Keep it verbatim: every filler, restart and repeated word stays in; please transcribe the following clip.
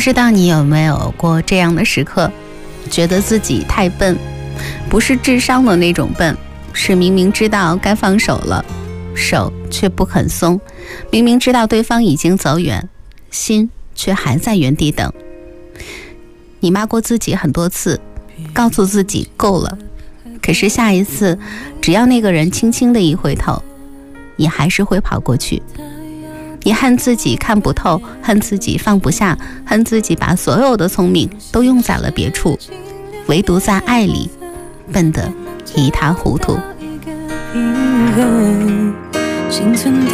知道你有没有过这样的时刻，觉得自己太笨，不是智商的那种笨，是明明知道该放手了，手却不肯松，明明知道对方已经走远，心却还在原地等。你骂过自己很多次，告诉自己够了，可是下一次只要那个人轻轻的一回头，你还是会跑过去。你恨自己看不透，恨自己放不下，恨自己把所有的聪明都用在了别处，唯独在爱里笨得一塌糊涂。